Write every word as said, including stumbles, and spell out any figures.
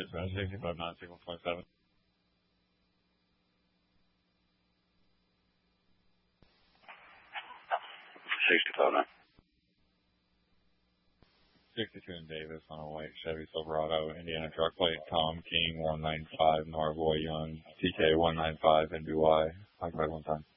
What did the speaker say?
Dispatch sixty-five nine six one four seven. sixty-five nine. sixty-two in Davis on a white Chevy Silverado, Indiana truck plate, Tom King one nine five, Norvoy Young, T K one nine five, N B Y. Occupied one time.